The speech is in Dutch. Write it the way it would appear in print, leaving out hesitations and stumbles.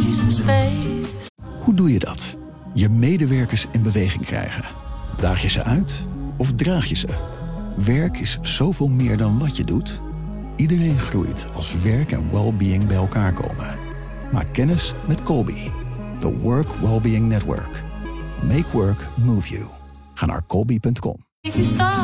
you some space. Hoe doe je dat? Je medewerkers in beweging krijgen. Daag je ze uit of draag je ze? Werk is zoveel meer dan wat je doet. Iedereen groeit als werk en well-being bij elkaar komen. Maak kennis met Colby, the Work Wellbeing Network. Make work move you. Ga naar colby.com. If you start